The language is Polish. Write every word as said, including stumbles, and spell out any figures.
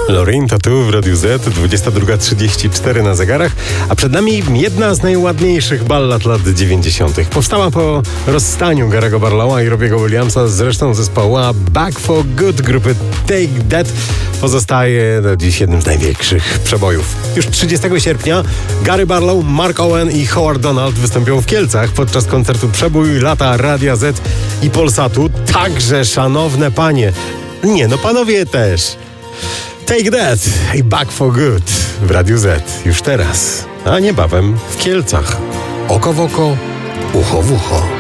Loreen Tattoo w Radiu Z, dwudziesta druga trzydzieści cztery na zegarach, a przed nami jedna z najładniejszych ballad lat dziewięćdziesiątych. Powstała po rozstaniu Gary'ego Barlowa i Robbie'ego Williamsa z resztą zespołu Back for Good grupy Take That. Pozostaje do dziś jednym z największych przebojów. Już trzydziestego sierpnia Gary Barlow, Mark Owen i Howard Donald wystąpią w Kielcach podczas koncertu Przebój lata Radia Z i Polsatu. Także, szanowne panie, nie no panowie też. Take That i Back for Good w Radiu Z już teraz, a niebawem w Kielcach. Oko w oko, ucho w ucho.